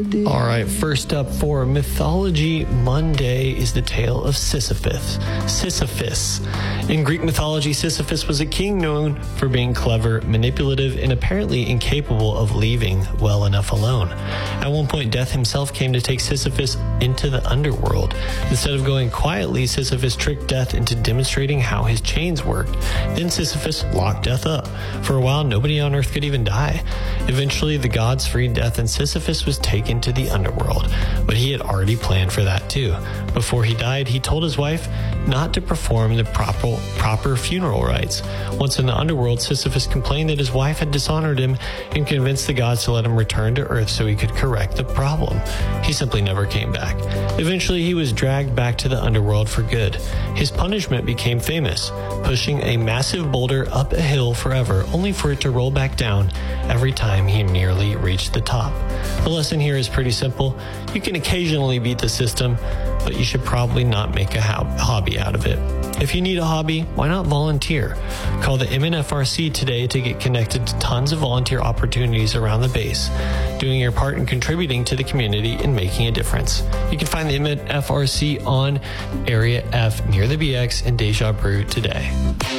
All right, first up for Mythology Monday is the tale of Sisyphus. Sisyphus. In Greek mythology, Sisyphus was a king known for being clever, manipulative, and apparently incapable of leaving well enough alone. At one point, Death himself came to take Sisyphus into the underworld. Instead of going quietly, Sisyphus tricked Death into demonstrating how his chains worked. Then Sisyphus locked Death up. For a while, nobody on Earth could even die. Eventually, the gods freed Death and Sisyphus was taken to the underworld. But he had already planned for that too. Before he died, he told his wife not to perform the proper funeral rites. Once in the underworld, Sisyphus complained that his wife had dishonored him and convinced the gods to let him return to Earth so he could correct the problem. He simply never came back. Eventually, he was dragged back to the underworld for good. His punishment became famous, pushing a massive boulder up a hill forever, only for it to roll back down every time he nearly reached the top. The lesson here is pretty simple. You can occasionally beat the system, but you should probably not make a hobby out of it. If you need a hobby, why not volunteer? Call the MNFRC today to get connected to tons of volunteer opportunities around the base, doing your part in contributing to the community and making a difference. You can find the MNFRC on Area F near the BX and Deja Brew today.